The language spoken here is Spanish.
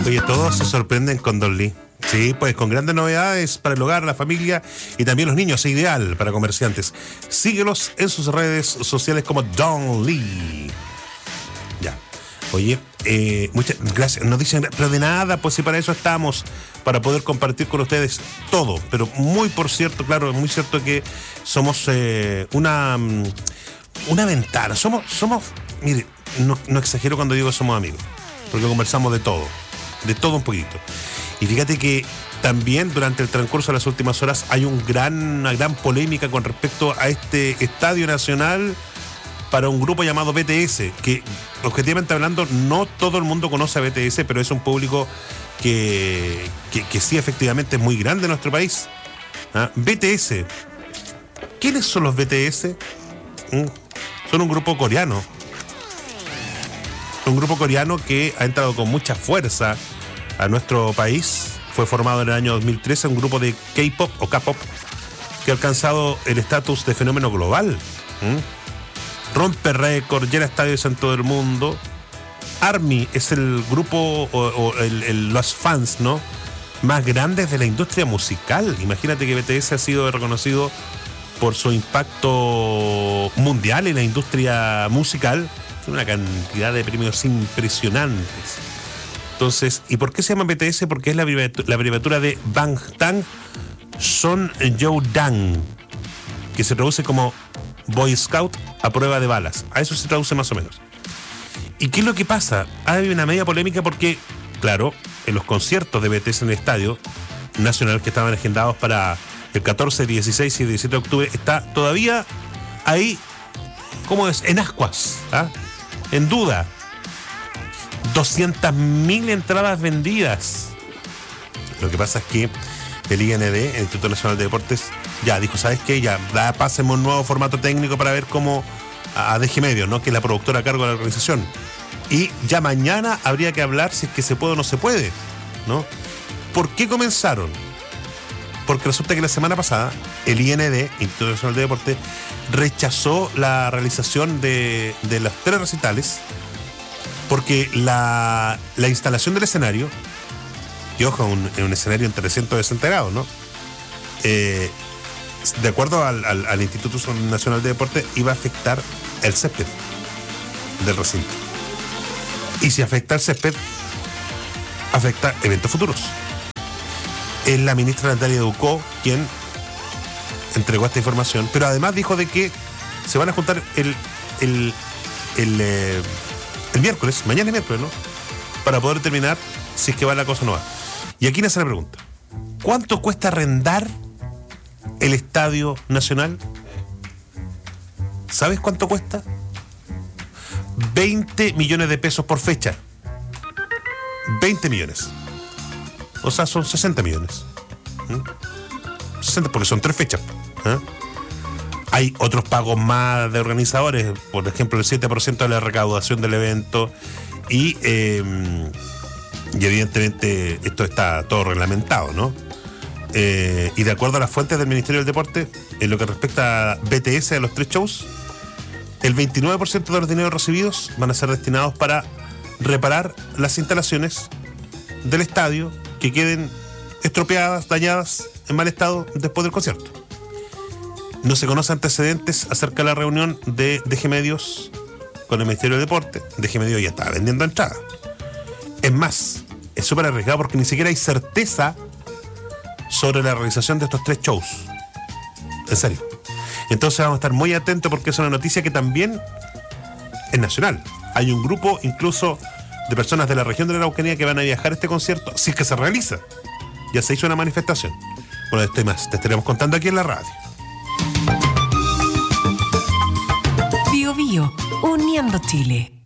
Oye, todos se sorprenden con Don Lee. Sí, pues con grandes novedades para el hogar, la familia y también los niños. Es ideal para comerciantes. Síguelos en sus redes sociales como Don Lee. Ya. Oye, muchas gracias. Nos dicen, pero de nada, pues si para eso estamos, para poder compartir con ustedes todo. Pero muy por cierto, claro, muy cierto que somos una ventana. Somos, mire, no exagero cuando digo que somos amigos, porque conversamos de todo un poquito. Y fíjate que también durante el transcurso de las últimas horas hay una gran polémica con respecto a este Estadio Nacional para un grupo llamado BTS, que objetivamente hablando no todo el mundo conoce a BTS, pero es un público que sí efectivamente es muy grande en nuestro país. BTS. ¿Quiénes son los BTS? Son un grupo coreano. Un grupo coreano que ha entrado con mucha fuerza a nuestro país. Fue formado en el año 2013 un grupo de K-pop o K-pop que ha alcanzado el estatus de fenómeno global. Rompe récord, llena estadios en todo el mundo. ARMY es el grupo los fans, ¿no?, más grandes de la industria musical. Imagínate que BTS ha sido reconocido por su impacto mundial en la industria musical. Tiene una cantidad de premios impresionantes. Entonces, ¿y por qué se llama BTS? Porque es la abreviatura de Bangtan Sonyeondan, que se traduce como Boy Scout a prueba de balas. A eso se traduce más o menos. ¿Y qué es lo que pasa? Hay una media polémica porque, claro, en los conciertos de BTS en el Estadio Nacional que estaban agendados para el 14, 16 y 17 de octubre, está todavía ahí, ¿cómo es? En ascuas, en duda. 200.000 entradas vendidas. Lo que pasa es que el IND, el Instituto Nacional de Deportes, ya dijo, ¿sabes qué? Ya, páseme un nuevo formato técnico para ver cómo a DG Medios, ¿no?, que es la productora a cargo de la organización. Y ya mañana habría que hablar si es que se puede o no se puede, ¿no? ¿Por qué comenzaron? Porque resulta que la semana pasada el IND, Instituto Nacional de Deportes, rechazó la realización de los 3 recitales porque la instalación del escenario, y ojo, en un escenario en 360 grados, ¿no?, de acuerdo al Instituto Nacional de Deportes, iba a afectar el césped del recinto. Y si afecta el césped, afecta eventos futuros. Es la ministra Natalia Ducó quien entregó esta información, pero además dijo de que se van a juntar el miércoles, mañana es miércoles, ¿no?, para poder determinar si es que va la cosa o no va. Y aquí nace la pregunta: ¿cuánto cuesta arrendar el Estadio Nacional? ¿Sabes cuánto cuesta? 20 millones de pesos por fecha. 20 millones. O sea, son 60 millones. 60 porque son 3 fechas. Hay otros pagos más de organizadores, por ejemplo, el 7% de la recaudación del evento. Y evidentemente esto está todo reglamentado, ¿no? Y de acuerdo a las fuentes del Ministerio del Deporte, en lo que respecta a BTS, a los 3 shows, el 29% de los dineros recibidos van a ser destinados para reparar las instalaciones del estadio que queden estropeadas, dañadas, en mal estado después del concierto. No se conocen antecedentes acerca de la reunión de DG Medios con el Ministerio del Deporte. DG Medios ya estaba vendiendo entradas. Es más, es súper arriesgado porque ni siquiera hay certeza sobre la realización de estos 3 shows. En serio. Entonces vamos a estar muy atentos porque es una noticia que también es nacional. Hay un grupo incluso de personas de la región de la Araucanía que van a viajar a este concierto si es que se realiza. Ya se hizo una manifestación. Bueno, esto y más te estaremos contando aquí en la radio. Bio Bio, uniendo Chile.